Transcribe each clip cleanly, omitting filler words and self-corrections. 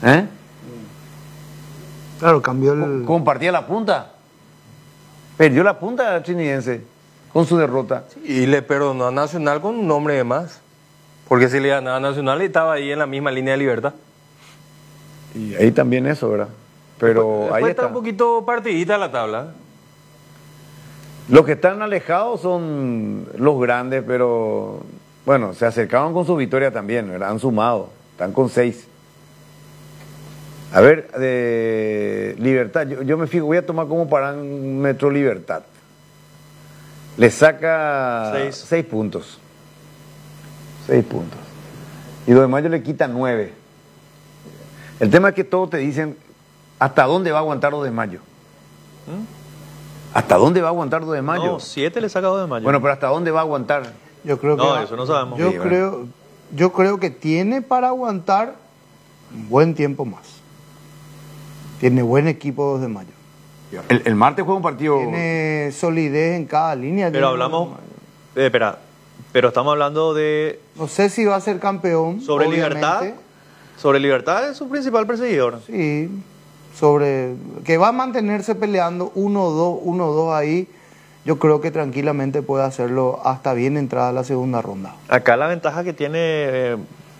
¿Eh? Claro, cambió el... Compartía la punta. Perdió la punta trinidense con su derrota. Y le perdonó a Nacional con un nombre de más. Porque si le ganaba a Nacional estaba ahí en la misma línea de Libertad. Y ahí también eso, ¿verdad? Pero Después ahí está está. un poquito partidita la tabla. Los que están alejados son los grandes, pero bueno, se acercaban con su victoria también, ¿verdad? Han sumado, están con 6. A ver, de Libertad, yo me fijo, voy a tomar como parámetro Libertad. Le saca 6 puntos. 6 puntos. Y 2 de mayo le quita 9. El tema es que todos te dicen, ¿hasta dónde va a aguantar 2 de mayo? ¿Hasta dónde va a aguantar 2 de mayo? No, 7 le saca 2 de mayo. Bueno, pero ¿hasta dónde va a aguantar? Yo creo que no, eso no sabemos. Yo creo que tiene para aguantar un buen tiempo más. Tiene buen equipo 2 de mayo. El martes juega un partido... Tiene solidez en cada línea. Pero hablamos... pero estamos hablando de... No sé si va a ser campeón. Sobre obviamente. Libertad. Sobre Libertad es su principal perseguidor. Sí. Sobre que va a mantenerse peleando 1-2 ahí. Yo creo que tranquilamente puede hacerlo hasta bien entrada la segunda ronda. Acá la ventaja que tiene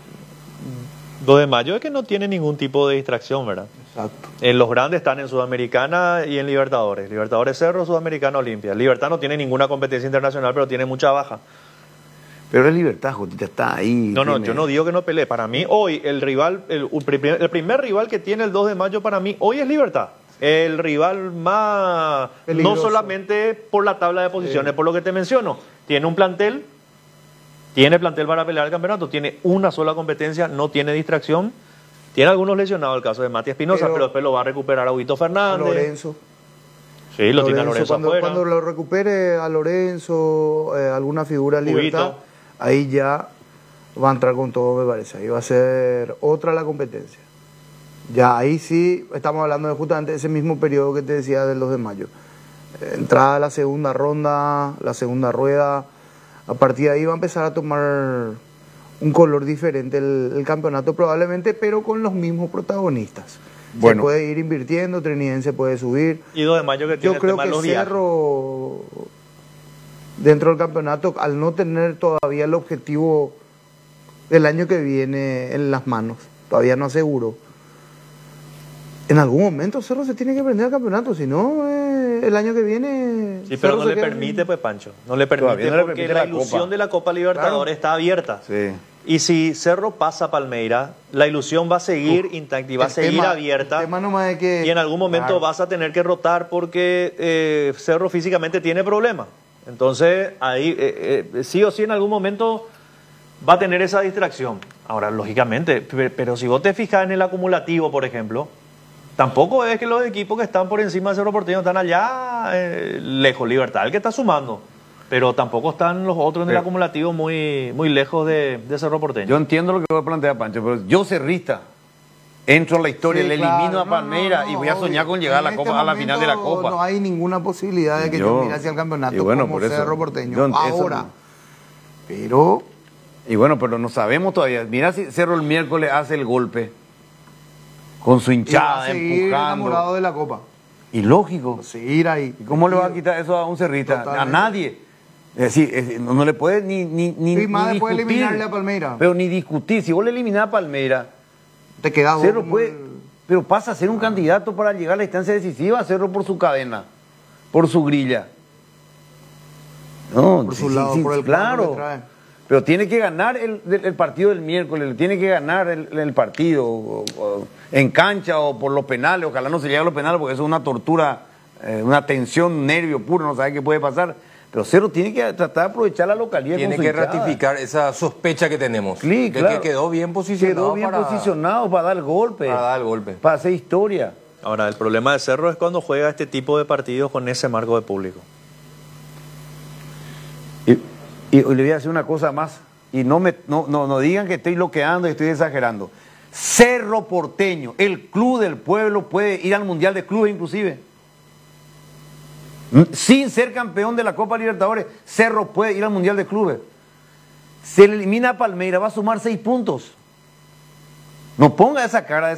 2 de mayo es que no tiene ningún tipo de distracción, ¿verdad? Exacto. Los grandes están en Sudamericana y en Libertadores. Libertadores Cerro, Sudamericana Olimpia. Libertad no tiene ninguna competencia internacional, pero tiene mucha baja. Pero es Libertad, Jotita, está ahí. No, yo no digo que no pelee. Para mí, hoy, el primer rival que tiene el 2 de mayo para mí, hoy es Libertad. El rival más... peligroso. No solamente por la tabla de posiciones, por lo que te menciono. Tiene un plantel, para pelear el campeonato, tiene una sola competencia, no tiene distracción. Tiene algunos lesionados, el caso de Mati Espinosa, pero después lo va a recuperar a Huguito Fernández. Lorenzo. Sí, lo tiene a Lorenzo afuera. Cuando lo recupere a Lorenzo, alguna figura de Libertad, ahí ya va a entrar con todo, me parece. Ahí va a ser otra la competencia. Ya ahí sí estamos hablando de justamente ese mismo periodo que te decía del 2 de mayo. Entrada a la segunda ronda, la segunda rueda. A partir de ahí va a empezar a tomar un color diferente el campeonato probablemente, pero con los mismos protagonistas. Bueno. Se puede ir invirtiendo, Trinidense puede subir. Y 2 de mayo que tiene Yo creo el tema de que los viajes. Cerro, dentro del campeonato, al no tener todavía el objetivo del año que viene en las manos, todavía no aseguro. En algún momento Cerro se tiene que prender al campeonato, si no, el año que viene... Sí, pero Cerro no le se queda permite, pues, Pancho. No le permite Todavía no le porque permite la la ilusión Copa. de la Copa Libertadores está abierta. Sí. Y si Cerro pasa a Palmeira, la ilusión va a seguir intacta y va a seguir abierta. El tema nomás es que... Y en algún momento Claro. vas a tener que rotar porque Cerro físicamente tiene problemas. Entonces, ahí sí o sí en algún momento va a tener esa distracción. Ahora, lógicamente, pero si vos te fijas en el acumulativo, por ejemplo, tampoco es que los equipos que están por encima de Cerro Porteño están allá lejos. Libertad, el que está sumando. Pero tampoco están los otros en el acumulativo muy lejos de Cerro Porteño. Yo entiendo lo que voy a plantear, Pancho, pero yo cerrista. Entro a la historia, Sí, le claro. elimino a Palmeiras y voy a soñar con llegar a la En Copa, este a la final de la momento Copa. No hay ninguna posibilidad de que Yo- yo mire hacia el campeonato y bueno, como por eso, Cerro Porteño. yo- eso Ahora. no. Pero Y bueno, pero no sabemos todavía. Mira si Cerro el miércoles hace el golpe con su y va hinchada a seguir enamorado empujando. de la Copa. Y lógico. Seguir ahí. ¿Y cómo le va a quitar eso a un cerrista? Totalmente. A nadie. Es decir, no le puede ni Y más ni después discutir. eliminarle a Palmeiras. Pero ni discutir. Si vos le eliminás a Palmeiras, Te quedas Cerro como puede, el- pero pasa a ser un candidato para llegar a la instancia decisiva, Cerro por su cadena, por su grilla. No, Por su lado, por el cuadro claro. que trae. Pero tiene que ganar el partido del miércoles, tiene que ganar el partido o en cancha o por los penales. Ojalá no se llegue a los penales porque eso es una tortura, una tensión, nervio puro, no sabe qué puede pasar. Pero Cerro tiene que tratar de aprovechar la localidad. Tiene con su que hinchada. ratificar esa sospecha que tenemos. Sí, de claro. que quedó bien posicionado. Posicionado para dar golpe. Para dar golpe. Para hacer historia. Ahora, el problema de Cerro es cuando juega este tipo de partidos con ese marco de público. Y le voy a decir una cosa más. Y no digan que estoy loqueando y estoy exagerando. Cerro Porteño, el club del pueblo, puede ir al Mundial de Clubes inclusive. Sin ser campeón de la Copa Libertadores, Cerro puede ir al Mundial de Clubes. Se le elimina a Palmeiras, va a sumar 6 puntos. No ponga esa cara de